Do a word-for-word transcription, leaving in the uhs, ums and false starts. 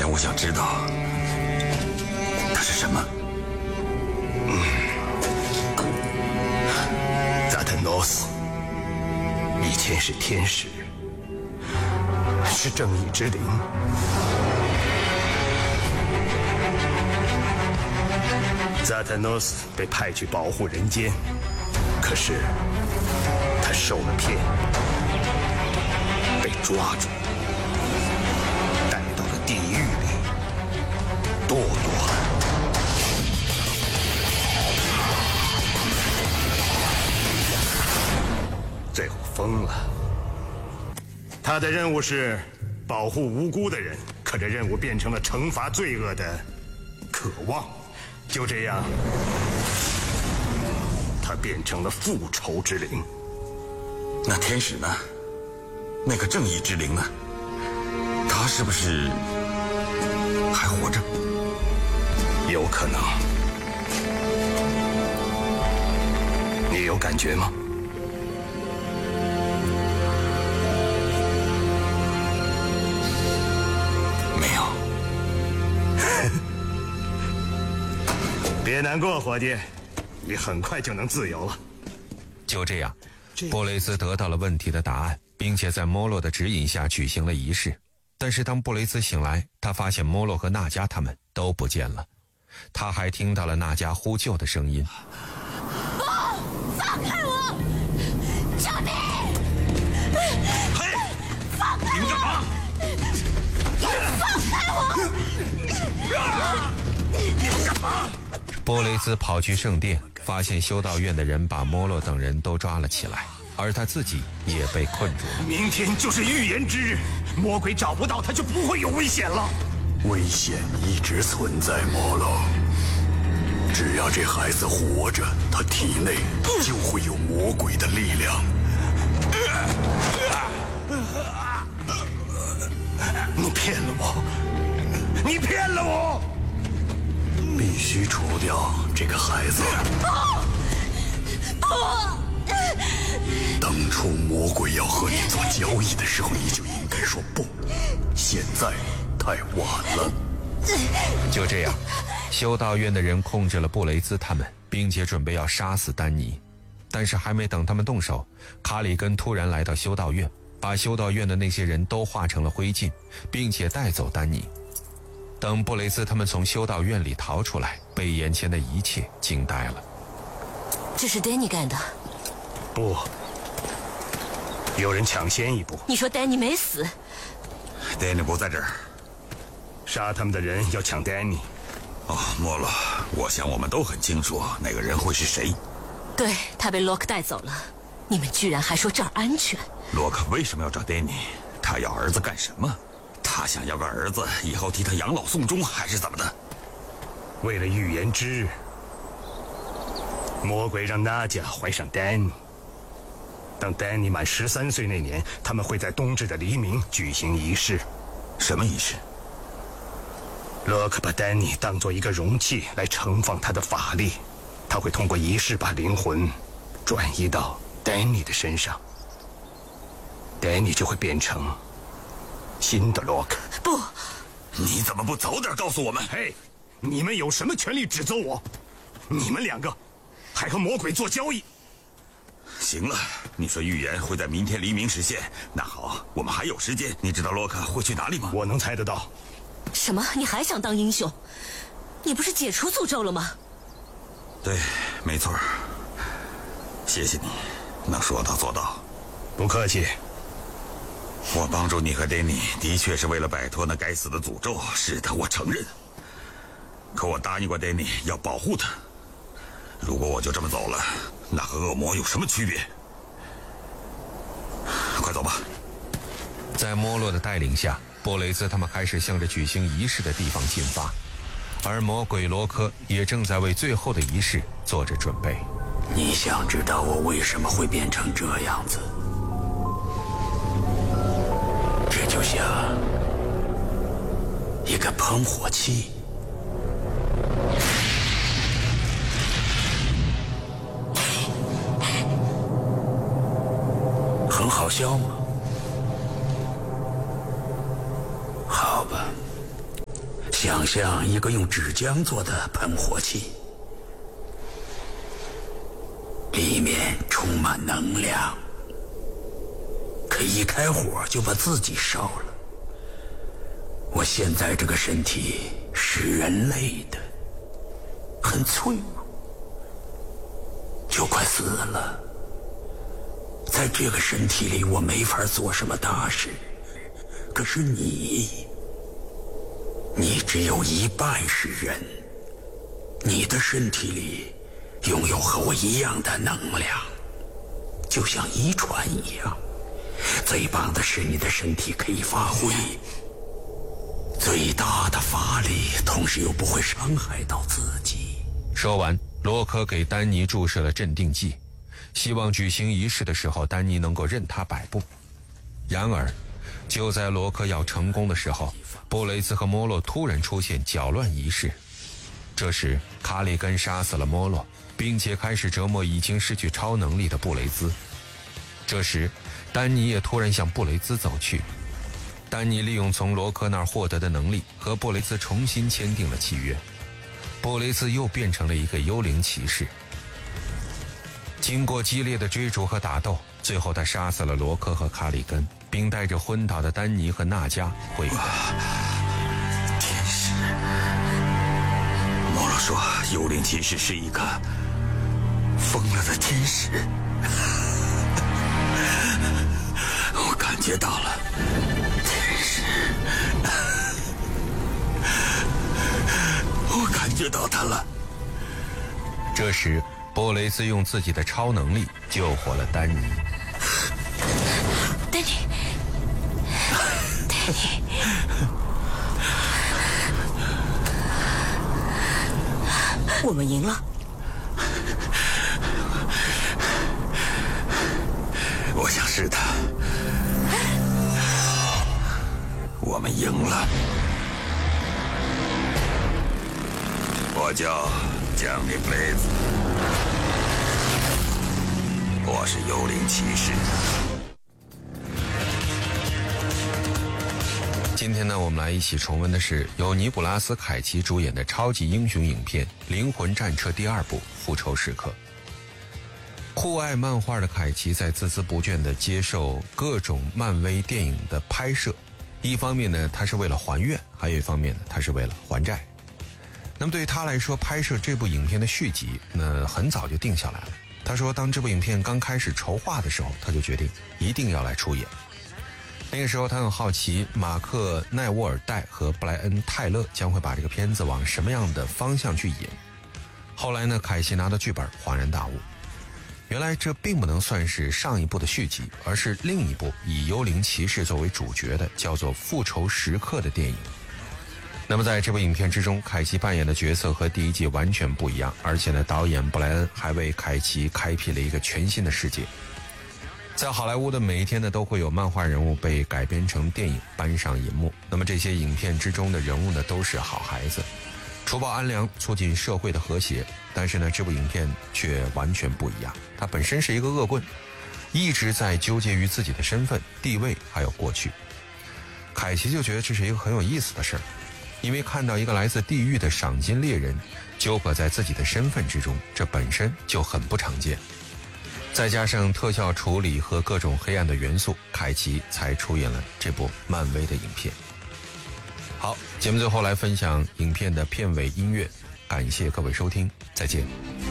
然我想知道，它是什么？ 嗯，扎特诺斯以前是天使，是正义之灵。扎特诺斯被派去保护人间，可是他受了骗，被抓住，带到了地狱里堕落。最后疯了。他的任务是保护无辜的人，可这任务变成了惩罚罪恶的渴望。就这样，他变成了复仇之灵。 那天使呢？那个正义之灵呢？他是不是还活着？ 有可能。你有感觉吗？ 没有。 别难过，伙计，你很快就能自由了。 就这样，波雷斯得到了问题的答案，并且在摩洛的指引下举行了仪式。但是当布雷斯醒来，他发现摩洛和娜迦他们都不见了。他还听到了娜迦呼救的声音。 不，放开我！救命！ 嘿， 放开我！ 你们干嘛？ 放开我！ 你们干嘛？ 波雷斯跑去圣殿，发现修道院的人把摩洛等人都抓了起来，而他自己也被困住了。 明天就是预言之日，魔鬼找不到他就不会有危险了。 危险一直存在，摩洛。只要这孩子活着，他体内就会有魔鬼的力量。 你骗了我！你骗了我！ 必须除掉这个孩子。 不！ 当初魔鬼要和你做交易的时候，你就应该说不。现在太晚了。 就这样，修道院的人控制了布雷兹他们，并且准备要杀死丹尼。但是还没等他们动手，卡里根突然来到修道院，把修道院的那些人都化成了灰烬，并且带走丹尼。等布雷斯他们从修道院里逃出来，被眼前的一切惊呆了。 这是丹尼干的？ 不，有人抢先一步。 你说丹尼没死？ 丹尼不在这儿。 杀他们的人要抢丹尼。 哦，莫洛，我想我们都很清楚那个人会是谁。 对，他被洛克带走了。你们居然还说这儿安全？ 洛克为什么要找丹尼？他要儿子干什么？他想要个儿子，以后替他养老送终，还是怎么的？ 为了预言之日，魔鬼让娜迦怀上丹尼。当丹尼满十三岁那年，他们会在冬至的黎明举行仪式。 什么仪式？ 洛克把丹尼当作一个容器来盛放他的法力，他会通过仪式把灵魂转移到丹尼的身上，丹尼就会变成新的洛克。 不， 你怎么不早点告诉我们？ 嘿，你们有什么权利指责我？你们两个还和魔鬼做交易。 行了，你说预言会在明天黎明实现，那好，我们还有时间。你知道洛克会去哪里吗？ 我能猜得到。 什么？你还想当英雄？你不是解除诅咒了吗？ 对，没错。谢谢你，能说到做到。 不客气。 我帮助你和丹尼，的确是为了摆脱那该死的诅咒。是的，我承认。可我答应过丹尼要保护他。如果我就这么走了，那和恶魔有什么区别？快走吧。 在摩洛的带领下，波雷斯他们开始向着举行仪式的地方进发，而魔鬼罗科也正在为最后的仪式做着准备。 你想知道我为什么会变成这样子？这就像一个喷火器，很好笑吗？好吧， 想象一个用纸浆做的喷火器，里面充满能量，可一开火就把自己烧了。我现在这个身体是人类的，很脆弱，就快死了。在这个身体里，我没法做什么大事。可是你，你只有一半是人，你的身体里拥有和我一样的能量，就像遗传一样。最棒的是，你的身体可以发挥最大的法力，同时又不会伤害到自己。 说完，罗科给丹尼注射了镇定剂，希望举行仪式的时候，丹尼能够任他摆布。然而，就在罗科要成功的时候，布雷兹和莫洛突然出现，搅乱仪式。这时，卡里根杀死了莫洛，并且开始折磨已经失去超能力的布雷兹。这时，丹尼也突然向布雷兹走去。丹尼利用从罗科那儿获得的能力，和布雷兹重新签订了契约。布雷兹又变成了一个幽灵骑士。经过激烈的追逐和打斗，最后他杀死了罗科和卡里根，并带着昏倒的丹尼和娜迦回国。 天使，莫洛说幽灵骑士是一个疯了的天使，我感觉到了，天使，我感觉到他了。 这时，布雷斯用自己的超能力救活了丹尼。 丹尼，丹尼，我们赢了。 我想是的，我们赢了。我叫江尼布雷兹，我是幽灵骑士。 今天呢，我们来一起重温的是由尼古拉斯·凯奇主演的超级英雄影片《灵魂战车》第二部《复仇时刻》。酷爱漫画的凯奇在孜孜不倦地接受各种漫威电影的拍摄，一方面呢，他是为了还愿，还有一方面呢，他是为了还债。那么对于他来说，拍摄这部影片的续集，那很早就定下来了。他说，当这部影片刚开始筹划的时候，他就决定一定要来出演。那个时候他很好奇马克·奈沃尔代和布莱恩·泰勒将会把这个片子往什么样的方向去演。后来呢，凯奇拿到剧本，恍然大悟，原来这并不能算是上一部的续集，而是另一部以幽灵骑士作为主角的叫做《复仇时刻》的电影。那么在这部影片之中，凯奇扮演的角色和第一季完全不一样，而且呢，导演布莱恩还为凯奇开辟了一个全新的世界。在好莱坞的每一天呢，都会有漫画人物被改编成电影搬上银幕。那么这些影片之中的人物呢，都是好孩子，除暴安良，促进社会的和谐。但是呢，这部影片却完全不一样，它本身是一个恶棍，一直在纠结于自己的身份、地位还有过去。凯奇就觉得这是一个很有意思的事儿，因为看到一个来自地狱的赏金猎人纠葛在自己的身份之中，这本身就很不常见。再加上特效处理和各种黑暗的元素，凯奇才出演了这部漫威的影片。好，节目最后来分享影片的片尾音乐，感谢各位收听，再见。